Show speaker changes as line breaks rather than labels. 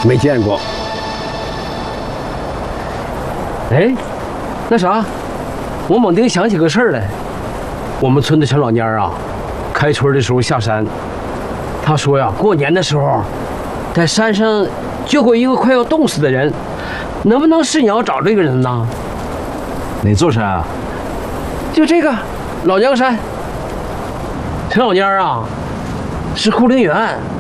没见过。哎，那啥，我猛地想起个事儿来。我们村的小老蔫儿啊，开春的时候下山，他说呀，过年的时候，在山上救过一个快要冻死的人，能不能是你要找这个人呢？
哪座山啊？
就这个老娘山。陈老蔫儿啊，是护林员。